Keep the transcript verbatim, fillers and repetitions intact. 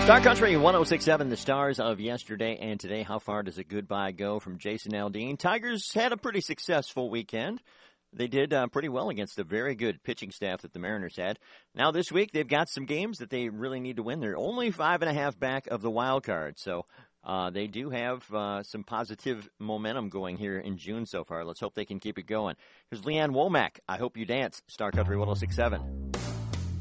Star Country one oh six point seven, the stars of yesterday and today. How far does a goodbye go from Jason Aldean? Tigers had a pretty successful weekend. They did uh, pretty well against a very good pitching staff that the Mariners had. Now this week they've got some games that they really need to win. They're only five and a half back of the wild card, so uh, they do have uh, some positive momentum going here in June so far. Let's hope they can keep it going. Here's Leanne Womack. I Hope You Dance. Star Country one oh six point seven.